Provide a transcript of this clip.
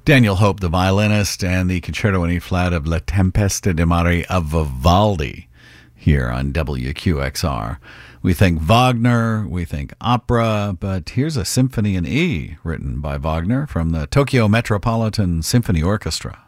Daniel Hope, the violinist, and the Concerto in E-flat of La Tempesta di Mare of Vivaldi here on WQXR. We think Wagner, we think opera, but here's a symphony in E written by Wagner from the Tokyo Metropolitan Symphony Orchestra.